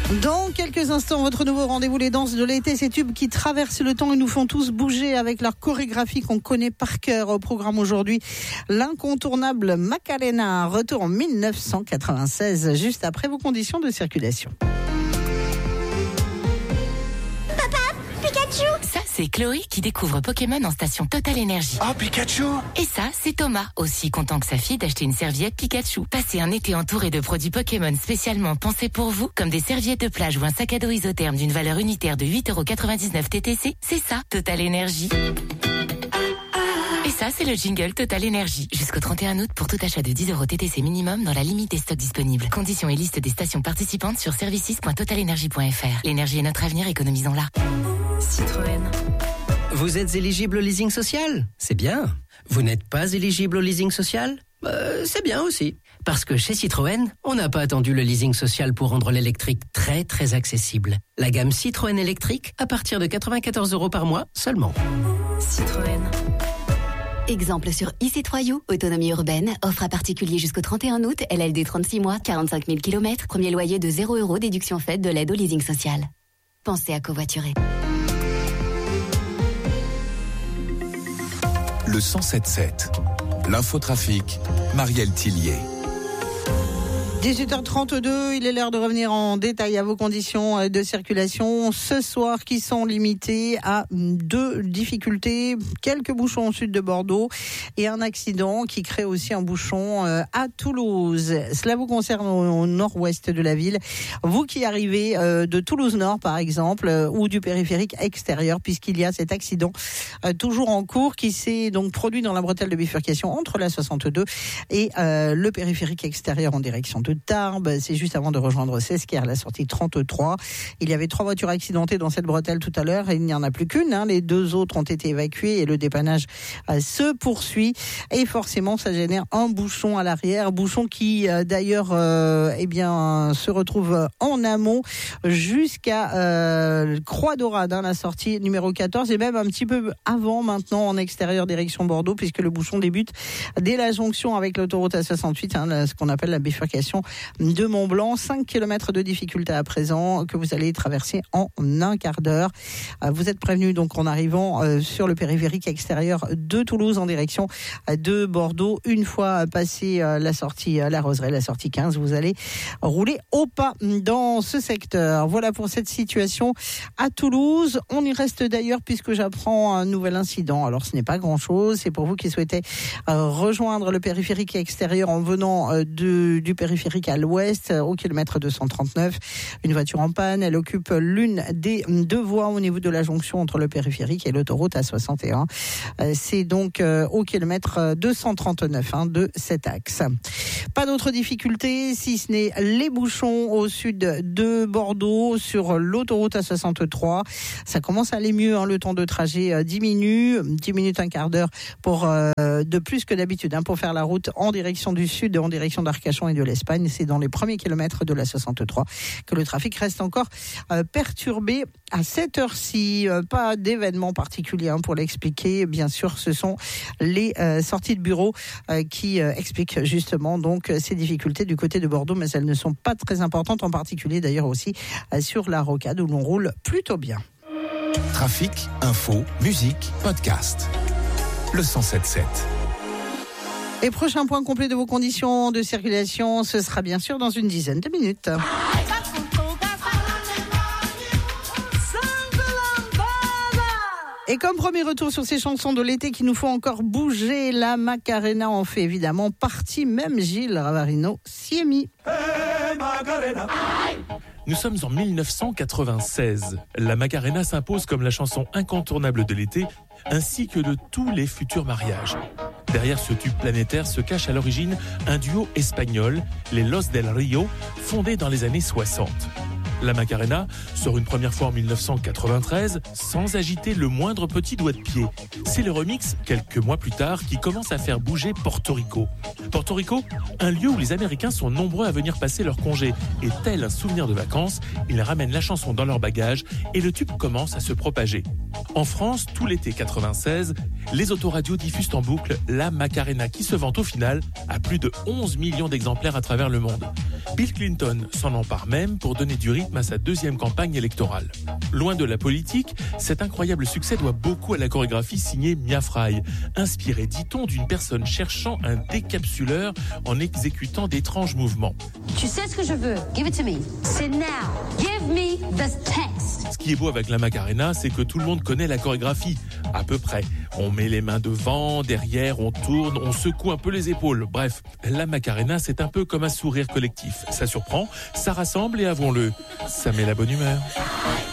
Dans quelques instants, votre nouveau rendez-vous, les danses de l'été, ces tubes qui traversent le temps et nous font tous bouger avec leur chorégraphie qu'on connaît par cœur. Au programme aujourd'hui, l'incontournable Macarena, retour en 1996, juste après vos conditions de circulation. Ça, c'est Chloé qui découvre Pokémon en station Total Energy. Oh, Pikachu! Et ça, c'est Thomas, aussi content que sa fille d'acheter une serviette Pikachu. Passez un été entouré de produits Pokémon spécialement pensés pour vous, comme des serviettes de plage ou un sac à dos isotherme d'une valeur unitaire de 8,99€ TTC. C'est ça, Total Energy. Et ça, c'est le jingle Total Energy. Jusqu'au 31 août pour tout achat de 10€ TTC minimum dans la limite des stocks disponibles. Conditions et liste des stations participantes sur services.totalenergy.fr. L'énergie est notre avenir, économisons-la. Citroën. Vous êtes éligible au leasing social ? C'est bien. Vous n'êtes pas éligible au leasing social ? C'est bien aussi. Parce que chez Citroën, on n'a pas attendu le leasing social pour rendre l'électrique très très accessible. La gamme Citroën électrique à partir de 94€ par mois seulement. Citroën. Exemple sur e-C3U, autonomie urbaine, offre à particulier jusqu'au 31 août, LLD 36 mois, 45 000 km, premier loyer de 0€, déduction faite de l'aide au leasing social. Pensez à covoiturer. Le 107.7. L'infotrafic, Marielle Tillier. 18h32, il est l'heure de revenir en détail à vos conditions de circulation ce soir qui sont limitées à 2 difficultés, quelques bouchons au sud de Bordeaux et un accident qui crée aussi un bouchon à Toulouse. Cela vous concerne au nord-ouest de la ville. Vous qui arrivez de Toulouse-Nord par exemple ou du périphérique extérieur puisqu'il y a cet accident toujours en cours qui s'est donc produit dans la bretelle de bifurcation entre la 62 et le périphérique extérieur en direction de Tarbes, c'est juste avant de rejoindre Sesquer, la sortie 33. Il y avait 3 voitures accidentées dans cette bretelle tout à l'heure et il n'y en a plus qu'une. Les 2 autres ont été évacuées et le dépannage se poursuit. Et forcément, ça génère un bouchon à l'arrière, bouchon qui d'ailleurs se retrouve en amont jusqu'à Croix-Dorade, la sortie numéro 14 et même un petit peu avant maintenant en extérieur direction Bordeaux puisque le bouchon débute dès la jonction avec l'autoroute A68, ce qu'on appelle la bifurcation de Mont-Blanc. 5 km de difficulté à présent que vous allez traverser en un quart d'heure. Vous êtes prévenus donc en arrivant sur le périphérique extérieur de Toulouse en direction de Bordeaux. Une fois passé la sortie La Roseraie, la sortie 15, vous allez rouler au pas dans ce secteur. Voilà pour cette situation à Toulouse. On y reste d'ailleurs puisque j'apprends un nouvel incident. Alors ce n'est pas grand-chose, c'est pour vous qui souhaitez rejoindre le périphérique extérieur en venant du périphérique à l'ouest, au kilomètre 239. Une voiture en panne, elle occupe l'une des 2 voies au niveau de la jonction entre le périphérique et l'autoroute A61. C'est donc au kilomètre 239 de cet axe. Pas d'autres difficultés, si ce n'est les bouchons au sud de Bordeaux sur l'autoroute A63. Ça commence à aller mieux, le temps de trajet diminue, 10 minutes, un quart d'heure pour de plus que d'habitude pour faire la route en direction du sud, en direction d'Arcachon et de l'Espagne. C'est dans les premiers kilomètres de la 63 que le trafic reste encore perturbé à cette heure-ci. Pas d'événement particulier pour l'expliquer. Bien sûr, ce sont les sorties de bureau qui expliquent justement donc ces difficultés du côté de Bordeaux, mais elles ne sont pas très importantes, en particulier d'ailleurs aussi sur la rocade où l'on roule plutôt bien. Trafic, info, musique, podcast. Le 107.7. Et prochain point complet de vos conditions de circulation, ce sera bien sûr dans une dizaine de minutes. Et comme premier retour sur ces chansons de l'été qui nous font encore bouger, la Macarena en fait évidemment partie, même Gilles Ravarino s'y est mis. Hey, nous sommes en 1996. La Macarena s'impose comme la chanson incontournable de l'été, ainsi que de tous les futurs mariages. Derrière ce tube planétaire se cache à l'origine un duo espagnol, les Los del Rio, fondé dans les années 60. La Macarena sort une première fois en 1993 sans agiter le moindre petit doigt de pied. C'est le remix, quelques mois plus tard, qui commence à faire bouger Porto Rico. Porto Rico, un lieu où les Américains sont nombreux à venir passer leurs congés. Et tel un souvenir de vacances, ils ramènent la chanson dans leur bagage et le tube commence à se propager. En France, tout l'été 96, les autoradios diffusent en boucle la Macarena qui se vend au final à plus de 11 millions d'exemplaires à travers le monde. Bill Clinton s'en empare même pour donner du rythme à sa deuxième campagne électorale. Loin de la politique, cet incroyable succès doit beaucoup à la chorégraphie signée Mia Fry, inspirée, dit-on, d'une personne cherchant un décapsuleur en exécutant d'étranges mouvements. Tu sais ce que je veux, give it to me. C'est now, give me the text. Ce qui est beau avec la Macarena, c'est que tout le monde connaît la chorégraphie, à peu près. On met les mains devant, derrière, on tourne, on secoue un peu les épaules. Bref, la Macarena, c'est un peu comme un sourire collectif. Ça surprend, ça rassemble et avouons-le, ça met la bonne humeur.